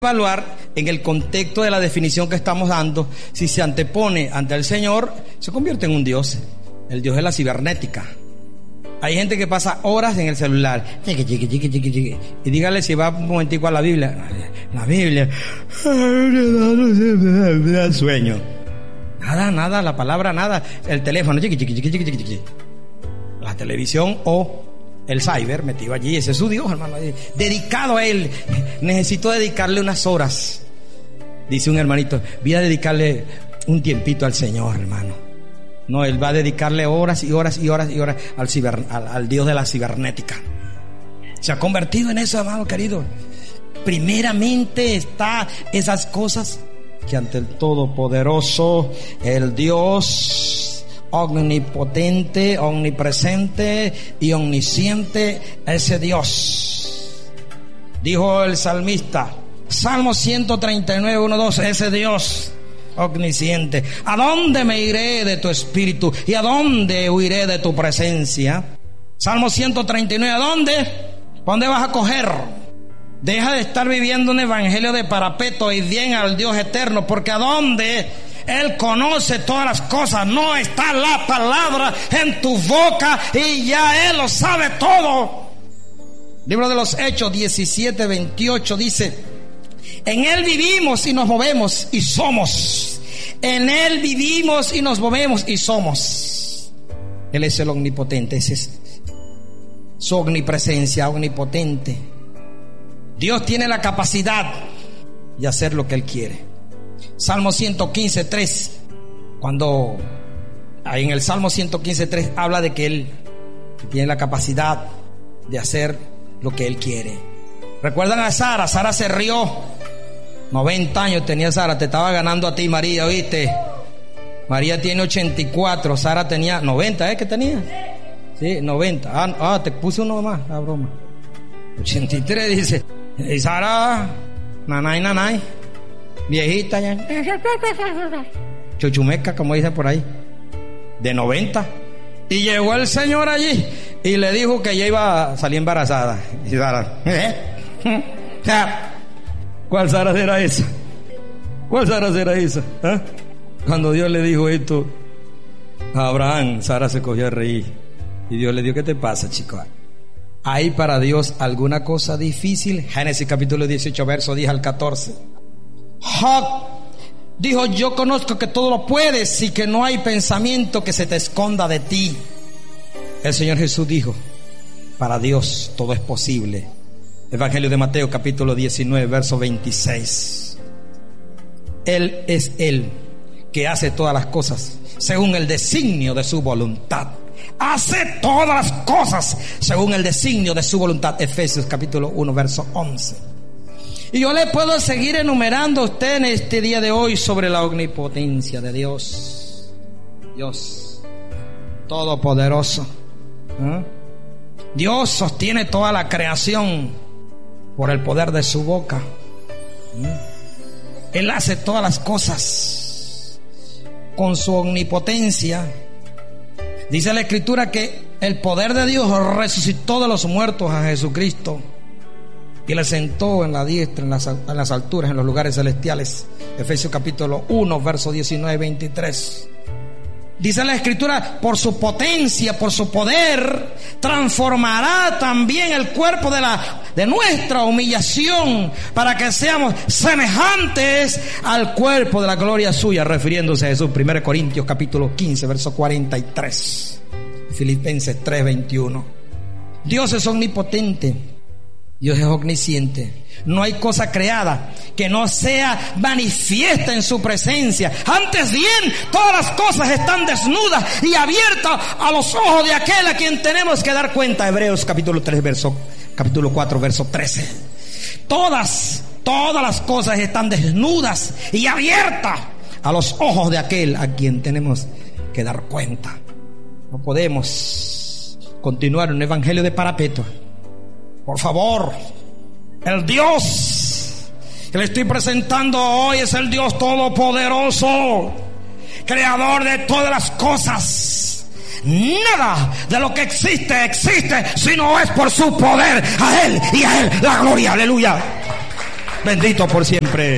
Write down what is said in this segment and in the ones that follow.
Evaluar en el contexto de la definición que estamos dando. Si se antepone ante el Señor, se convierte en un Dios. El Dios de la cibernética. Hay gente que pasa horas en el celular. Y dígale si va un momentico a la Biblia. La Biblia. Me da sueño. Nada, la palabra nada. El teléfono. La televisión o el cyber metido allí. Ese es su Dios, hermano. Dedicado a Él. Necesito dedicarle unas horas. Dice un hermanito, voy a dedicarle un tiempito al Señor, hermano. No, Él va a dedicarle horas y horas y horas y horas al Dios de la cibernética. Se ha convertido en eso, hermano querido. Primeramente está esas cosas que ante el Todopoderoso, el Dios omnipotente, omnipresente y omnisciente, ese Dios. Dijo el salmista, Salmo 139, 1, 2, ese Dios omnisciente. ¿A dónde me iré de tu espíritu? ¿Y a dónde huiré de tu presencia? Salmo 139, ¿a dónde? ¿A dónde vas a coger? Deja de estar viviendo un evangelio de parapeto y bien al Dios eterno, porque ¿a dónde? Él conoce todas las cosas. No está la palabra en tu boca y ya Él lo sabe todo. Libro de los Hechos 17, 28 dice: en Él vivimos y nos movemos y somos. En Él vivimos y nos movemos y somos. Él es el omnipotente. Esa es su omnipresencia, omnipotente. Dios tiene la capacidad de hacer lo que Él quiere. Salmo 115, 3. Cuando en el Salmo 115, 3 habla de que Él tiene la capacidad de hacer lo que Él quiere. ¿Recuerdan a Sara? Sara se rió. 90 años tenía Sara. Te estaba ganando a ti, María, ¿oíste? María tiene 84. Sara tenía 90, ¿eh? ¿Qué tenía? Sí, 90. Te puse uno más, la broma. 83 dice. Y Sara, nanay. Viejita ya. Chuchumeca, como dice por ahí. De 90. Y llegó el Señor allí y le dijo que ella iba a salir embarazada. Y Sara, ¿cuál Sara será esa? ¿Cuál Sara será esa? Cuando Dios le dijo esto a Abraham, Sara se cogió a reír. Y Dios le dijo, ¿qué te pasa, chico? ¿Hay para Dios alguna cosa difícil? Génesis capítulo 18, verso 10 al 14. Job dijo, yo conozco que todo lo puedes y que no hay pensamiento que se te esconda de ti. El Señor Jesús dijo, para Dios todo es posible. Evangelio de Mateo capítulo 19, verso 26. Él es Él que hace todas las cosas según el designio de su voluntad. Hace todas las cosas según el designio de su voluntad. Efesios capítulo 1, verso 11. Y yo le puedo seguir enumerando a usted en este día de hoy sobre la omnipotencia de Dios. Dios todopoderoso. Dios sostiene toda la creación por el poder de su boca. Él hace todas las cosas con su omnipotencia. Dice la Escritura que el poder de Dios resucitó de los muertos a Jesucristo y le sentó en la diestra, en las alturas, en los lugares celestiales. Efesios capítulo 1, verso 19 y 23. Dice la Escritura, por su potencia, por su poder, transformará también el cuerpo de nuestra humillación, para que seamos semejantes al cuerpo de la gloria suya, refiriéndose a Jesús. 1 Corintios capítulo 15, verso 43. Filipenses 3, 21. Dios es omnipotente. Dios es omnisciente. No hay cosa creada que no sea manifiesta en su presencia. Antes bien, todas las cosas están desnudas y abiertas a los ojos de aquel a quien tenemos que dar cuenta. Hebreos capítulo 4, verso 13. Todas las cosas están desnudas y abiertas a los ojos de aquel a quien tenemos que dar cuenta. No podemos continuar un evangelio de parapeto. Por favor, el Dios que le estoy presentando hoy es el Dios todopoderoso, creador de todas las cosas. Nada de lo que existe si no es por su poder. A Él y a Él la gloria, aleluya. bendito por siempre.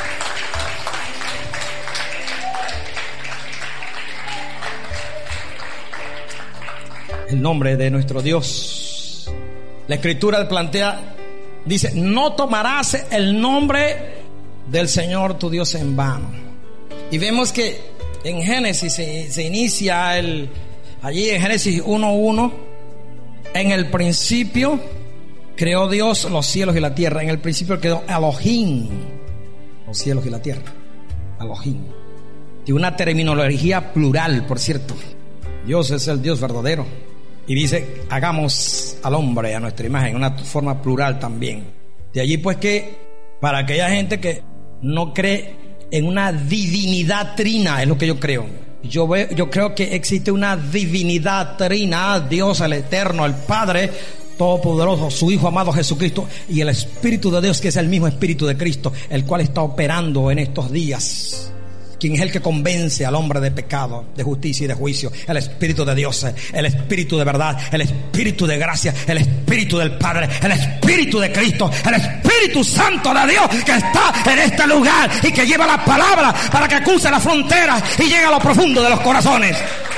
El nombre de nuestro Dios. La Escritura plantea, dice, no tomarás el nombre del Señor tu Dios en vano. Y vemos que en Génesis se inicia allí en Génesis 1:1, en el principio creó Dios los cielos y la tierra. En el principio quedó Elohim, los cielos y la tierra. Elohim. Tiene una terminología plural, por cierto. Dios es el Dios verdadero. Y dice, hagamos al hombre a nuestra imagen, una forma plural también. De allí pues que, para aquella gente que no cree en una divinidad trina, es lo que yo creo. Yo creo que existe una divinidad trina, Dios el Eterno, el Padre Todopoderoso, su Hijo amado Jesucristo, y el Espíritu de Dios, que es el mismo Espíritu de Cristo, el cual está operando en estos días. Quien es el que convence al hombre de pecado, de justicia y de juicio. El Espíritu de Dios, el Espíritu de verdad, el Espíritu de gracia, el Espíritu del Padre, el Espíritu de Cristo, el Espíritu Santo de Dios que está en este lugar y que lleva la palabra para que cruce las fronteras y llegue a lo profundo de los corazones.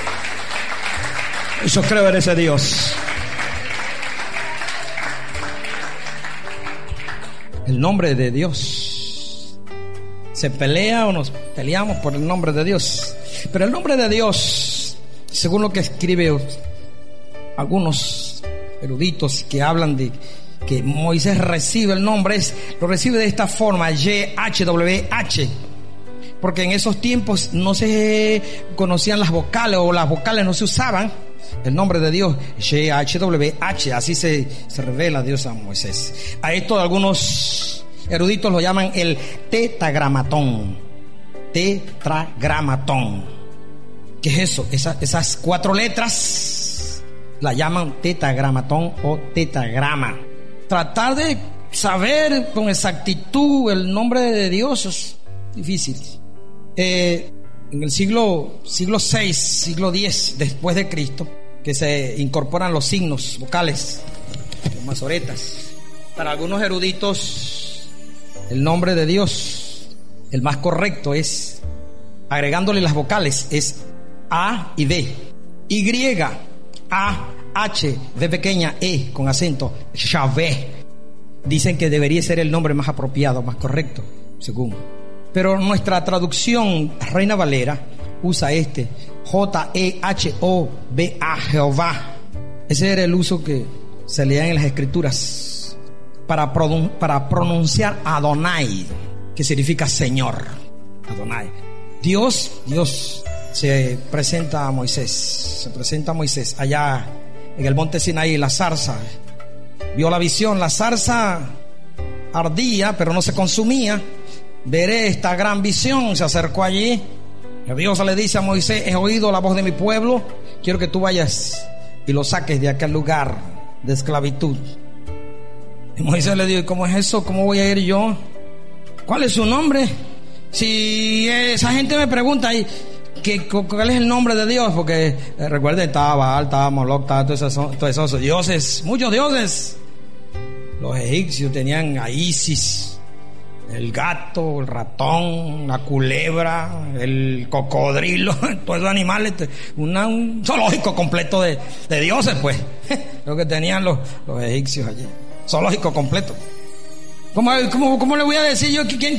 Yo creo en ese Dios. El nombre de Dios. Se pelea o nos peleamos por el nombre de Dios. Pero el nombre de Dios, según lo que escribe algunos eruditos que hablan de que Moisés recibe el nombre, lo recibe de esta forma, YHWH. Porque en esos tiempos no se conocían las vocales, o las vocales no se usaban. El nombre de Dios, YHWH, así se revela Dios a Moisés. A esto algunos eruditos lo llaman el tetragramatón. Tetragramatón. ¿Qué es eso? Esas 4 letras la llaman tetragramatón o tetragrama. Tratar de saber con exactitud el nombre de Dios es difícil. En el siglo VI, siglo X después de Cristo, que se incorporan los signos vocales, los masoretas. Para algunos eruditos, el nombre de Dios, el más correcto es, agregándole las vocales, es A y B. Y, A, H, V pequeña, E con acento, Yahvé. Dicen que debería ser el nombre más apropiado, más correcto, según. Pero nuestra traducción, Reina Valera, usa Jehová, Jehová. Ese era el uso que se leía en las Escrituras para pronunciar Adonai, que significa Señor. Adonai. Dios se presenta a Moisés allá en el monte Sinaí, la zarza. Vio la visión, la zarza ardía, pero no se consumía. Veré esta gran visión. Se acercó allí. Dios le dice a Moisés: he oído la voz de mi pueblo, quiero que tú vayas y lo saques de aquel lugar de esclavitud. Y Moisés le dijo: ¿cómo es eso? ¿Cómo voy a ir yo? ¿Cuál es su nombre? Si esa gente me pregunta ¿cuál es el nombre de Dios? Porque recuerden, estaba Baal, estaba Moloch, estaba todos esos dioses, muchos dioses. Los egipcios tenían a Isis, el gato, el ratón, la culebra, el cocodrilo, todos esos animales, un zoológico completo de dioses, pues. Lo que tenían los egipcios allí. Zoológico completo. ¿Cómo le voy a decir yo quién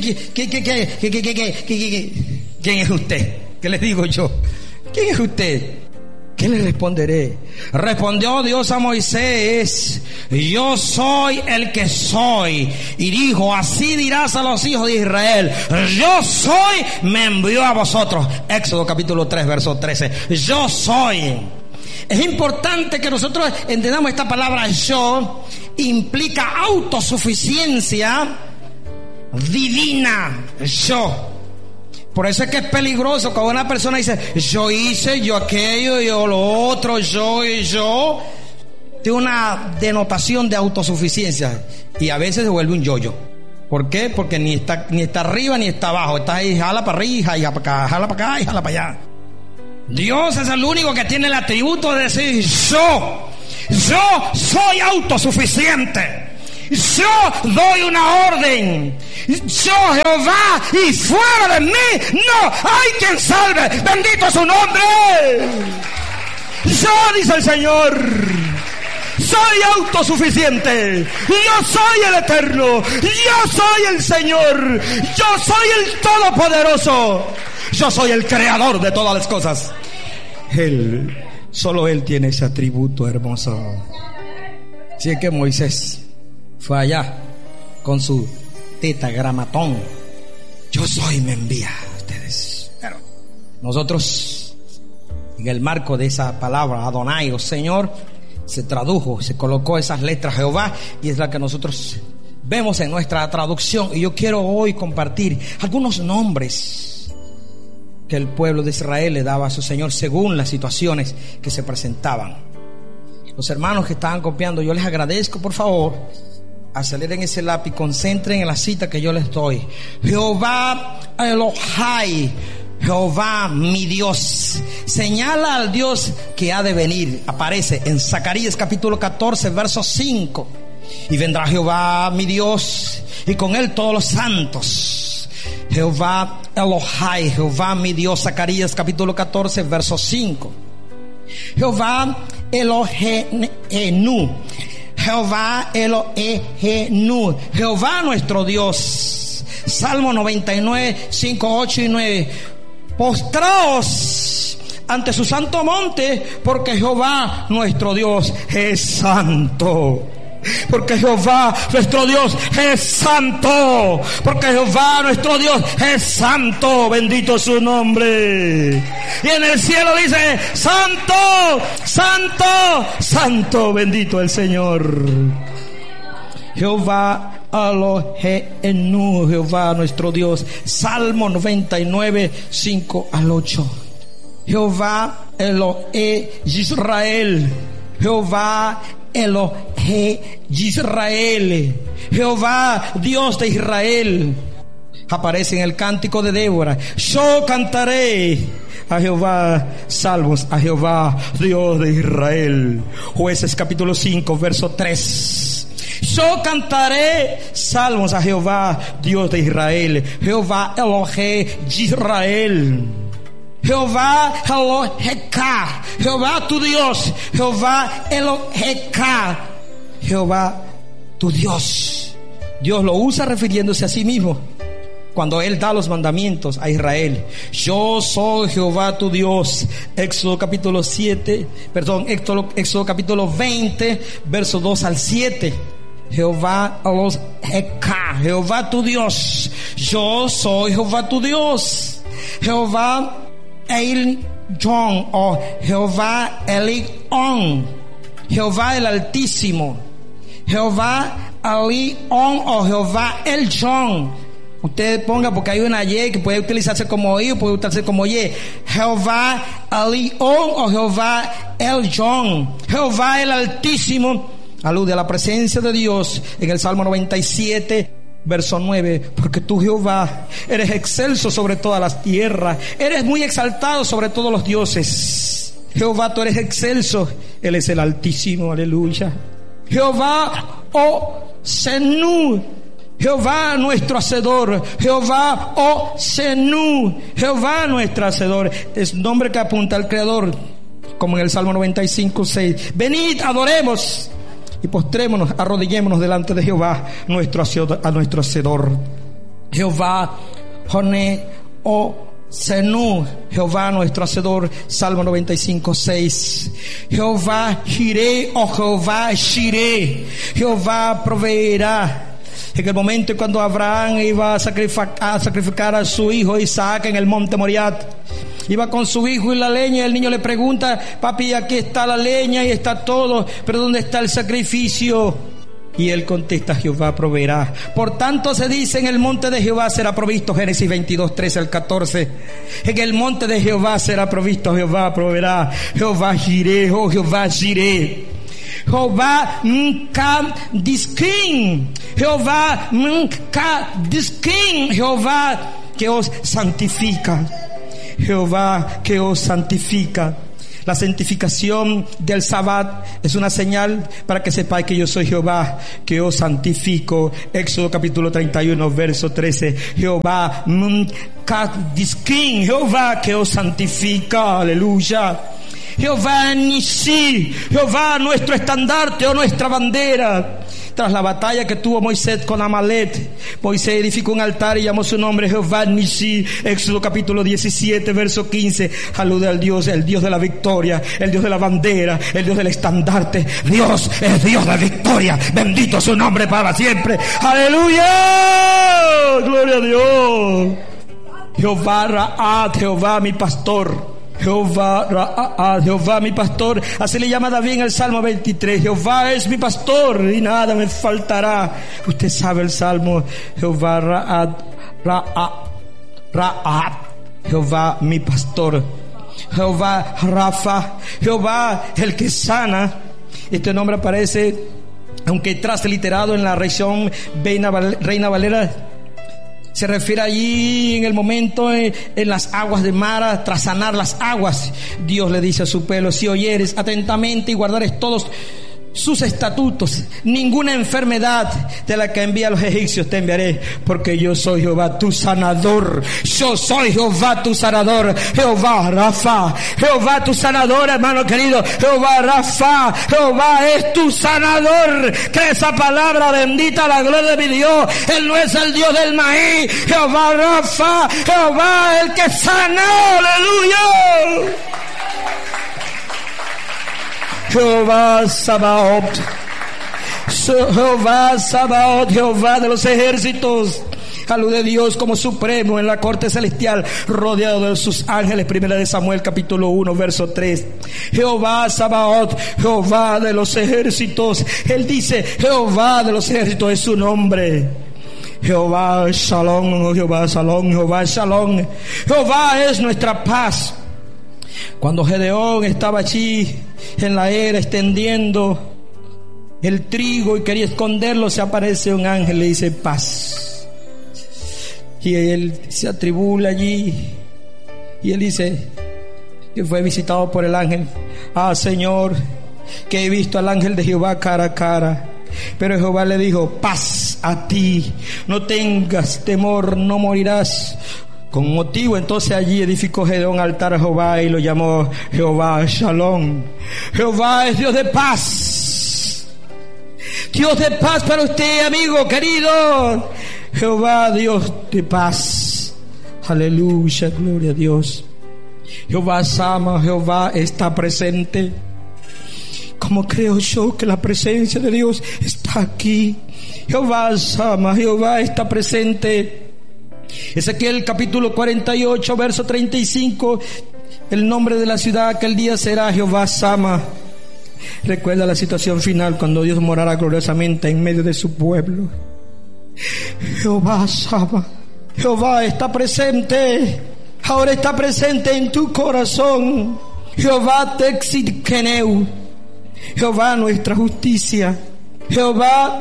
es usted? ¿Qué les digo yo? ¿Quién es usted? ¿Qué le responderé? Respondió Dios a Moisés: yo soy el que soy. Y dijo: así dirás a los hijos de Israel: yo soy, me envió a vosotros. Éxodo capítulo 3 verso 13. Yo soy. Es importante que nosotros entendamos esta palabra yo. Implica autosuficiencia divina. Yo. Por eso es que es peligroso cuando una persona dice: yo hice, yo aquello, yo lo otro, yo y yo. Tiene una denotación de autosuficiencia y a veces se vuelve un yo-yo. ¿Por qué? Porque ni está arriba ni está abajo. Está ahí, jala para arriba, jala para acá, jala para acá y jala para allá. Dios es el único que tiene el atributo de decir: yo soy autosuficiente. Yo doy una orden. Yo, Jehová, y fuera de mí no hay quien salve. Bendito es su nombre. Yo, dice el Señor, soy autosuficiente. Yo soy el Eterno. Yo soy el Señor. Yo soy el Todopoderoso. Yo soy el creador de todas las cosas. Solo Él tiene ese atributo hermoso. Así es que Moisés fue allá con su tetragramatón. Yo soy, me envía a ustedes. Pero nosotros, en el marco de esa palabra Adonai o Señor, se tradujo, se colocó esas letras Jehová, y es la que nosotros vemos en nuestra traducción. Y yo quiero hoy compartir algunos nombres que el pueblo de Israel le daba a su Señor según las situaciones que se presentaban. Los hermanos que estaban copiando, yo les agradezco, por favor, aceleren ese lápiz, concentren en la cita que yo les doy. Jehová Elohai, Jehová mi Dios. Señala al Dios que ha de venir. Aparece en Zacarías capítulo 14 verso 5. Y vendrá Jehová mi Dios, y con él todos los santos. Jehová Elohai, Jehová mi Dios. Zacarías capítulo 14 verso 5. Jehová Elohenu, Jehová Elohenu, Jehová nuestro Dios. Salmo 99, 5, 8 y 9. Postraos ante su santo monte, porque Jehová nuestro Dios es santo. Porque Jehová nuestro Dios es santo. Porque Jehová nuestro Dios es santo. Bendito su nombre. Y en el cielo dice: santo, santo, santo. Bendito el Señor. Jehová Elohenu, Jehová nuestro Dios. Salmo 99, 5 al 8. Jehová Elohe Israel, Jehová Elohe Israel, Jehová Dios de Israel. Aparece en el cántico de Débora: yo cantaré a Jehová salmos, a Jehová Dios de Israel. Jueces capítulo 5 verso 3. Yo cantaré salmos a Jehová Dios de Israel, Jehová Elohe Israel. Jehová Eloheka, Jehová tu Dios, Jehová Eloheka, Jehová tu Dios. Dios lo usa refiriéndose a sí mismo cuando Él da los mandamientos a Israel. Yo soy Jehová tu Dios. Éxodo capítulo 20 verso 2 al 7. Jehová Eloheka, Jehová tu Dios. Yo soy Jehová tu Dios. Jehová Elión o Jehová Elión, Jehová el Altísimo. Jehová Elión o Jehová Elión. Usted ponga, porque hay una Y que puede utilizarse como I o puede utilizarse como Y. Jehová Elión o Jehová Elión, Jehová el Altísimo. Alude a la presencia de Dios en el Salmo 97 verso 9, porque tú, Jehová, eres excelso sobre todas las tierras, eres muy exaltado sobre todos los dioses. Jehová, tú eres excelso, Él es el Altísimo, aleluya. Jehová, oh Senú, Jehová nuestro Hacedor, Jehová, oh Senú, Jehová nuestro Hacedor. Es nombre que apunta al Creador, como en el Salmo 95, 6. Venid, adoremos y postrémonos, arrodillémonos delante de Jehová, nuestro Hacedor. Jehová, Joné, o Senú, Jehová nuestro Hacedor. Salmo 95, 6. Jehová Jireh, o Jehová Shireh, Jehová proveerá. En el momento cuando Abraham iba a sacrificar a su hijo Isaac en el monte Moriah, iba con su hijo y la leña, y el niño le pregunta: papi, aquí está la leña y está todo, pero ¿dónde está el sacrificio? Y él contesta: Jehová proveerá. Por tanto se dice: en el monte de Jehová será provisto. Génesis 22, 13 al 14. En el monte de Jehová será provisto, Jehová proveerá. Jehová Jireh, oh Jehová Jireh. Jehová Mkadiskin, Jehová Mkadiskin, Jehová que os santifica, Jehová que os santifica. La santificación del Sabbat es una señal para que sepáis que yo soy Jehová, que os santifico. Éxodo capítulo 31, verso 13. Jehová, Jehová que os santifica. Aleluya. Jehová Nisi, Jehová nuestro estandarte o nuestra bandera. Tras la batalla que tuvo Moisés con Amalek, Moisés edificó un altar y llamó su nombre Jehová Nisi. Éxodo capítulo 17, verso 15. Alude al Dios, el Dios de la victoria, el Dios de la bandera, el Dios del estandarte. Dios es Dios de victoria. Bendito su nombre para siempre. ¡Aleluya! ¡Gloria a Dios! Jehová Ra'ad, Jehová mi pastor. Jehová Ra'ad, Jehová mi pastor. Así le llama David en el Salmo 23. Jehová es mi pastor y nada me faltará. Usted sabe el Salmo. Jehová Ra'ad, Ra'ad, Jehová mi pastor. Jehová Rafa, Jehová el que sana. Este nombre aparece, aunque transliterado en la versión Reina Valera, se refiere allí en el momento en las aguas de Mara, tras sanar las aguas. Dios le dice a su pueblo: si oyeres atentamente y guardares todos sus estatutos, ninguna enfermedad de la que envía a los egipcios te enviaré, porque yo soy Jehová tu sanador. Yo soy Jehová tu sanador. Jehová Rafa, Jehová tu sanador, hermano querido. Jehová Rafa, Jehová es tu sanador. Que esa palabra bendita, la gloria de mi Dios. Él no es el Dios del maíz. Jehová Rafa, Jehová el que sana. Aleluya. Jehová Sabaoth, Jehová Sabaoth, Jehová de los ejércitos. Alude a Dios como supremo en la corte celestial, rodeado de sus ángeles. Primera de Samuel capítulo 1, verso 3. Jehová Sabaoth, Jehová de los ejércitos. Él dice: Jehová de los ejércitos es su nombre. Jehová Shalom, Jehová Shalom, Jehová Shalom. Jehová es nuestra paz. Cuando Gedeón estaba allí en la era extendiendo el trigo y quería esconderlo, se aparece un ángel y le dice: paz. Y él se atribula allí y él dice que fue visitado por el ángel: ah, Señor, que he visto al ángel de Jehová cara a cara. Pero Jehová le dijo: paz a ti, no tengas temor, no morirás. Con motivo, entonces allí edificó Gedeón altar a Jehová y lo llamó Jehová Shalom. Jehová es Dios de paz. Dios de paz para usted, amigo querido. Jehová, Dios de paz. Aleluya, gloria a Dios. Jehová Sama, Jehová está presente. Como creo yo que la presencia de Dios está aquí. Jehová Sama, Jehová está presente. Ezequiel capítulo 48, verso 35. El nombre de la ciudad aquel día será Jehová Sama. Recuerda la situación final, cuando Dios morará gloriosamente en medio de su pueblo. Jehová Sama, Jehová está presente. Ahora está presente en tu corazón. Jehová Texidkeneu, Jehová nuestra justicia. Jehová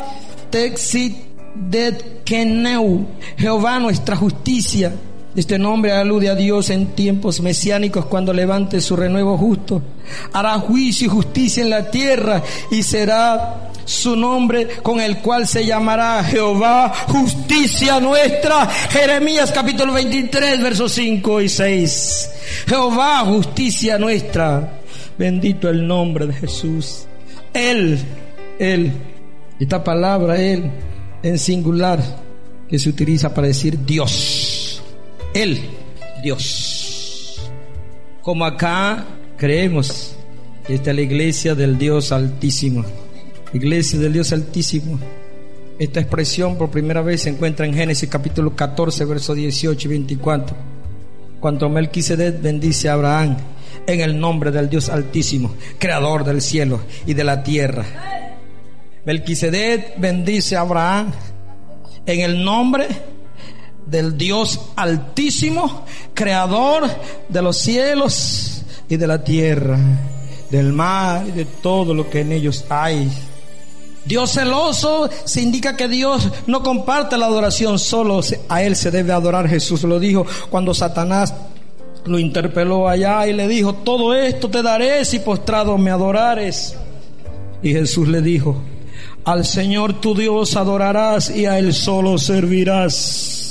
Texidkeneu, Jehová nuestra justicia. Este nombre alude a Dios en tiempos mesiánicos, cuando levante su renuevo justo. Hará juicio y justicia en la tierra, y será su nombre con el cual se llamará Jehová justicia nuestra. Jeremías capítulo 23, versos 5 y 6. Jehová justicia nuestra. Bendito el nombre de Jesús. Él, esta palabra Él en singular, que se utiliza para decir Dios. Él, Dios. Como acá creemos, esta es la iglesia del Dios Altísimo. Iglesia del Dios Altísimo. Esta expresión por primera vez se encuentra en Génesis capítulo 14, versos 18 y 24. Cuando Melquisedec bendice a Abraham en el nombre del Dios Altísimo, creador del cielo y de la tierra. Melquisedec bendice a Abraham en el nombre del Dios Altísimo, creador de los cielos y de la tierra, del mar y de todo lo que en ellos hay. Dios celoso se indica que Dios no comparte la adoración, solo a Él se debe adorar. Jesús lo dijo cuando Satanás lo interpeló allá y le dijo: todo esto te daré si postrado me adorares. Y Jesús le dijo: al Señor tu Dios adorarás y a Él solo servirás.